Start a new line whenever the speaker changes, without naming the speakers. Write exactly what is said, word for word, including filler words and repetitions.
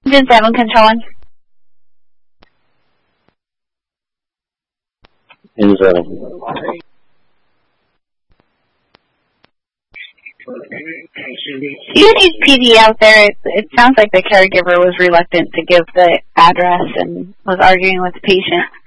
Engine seven controlling.
Engine seven.
You need P D out there. It, it sounds like the caregiver was reluctant to give the address and was arguing with the patient.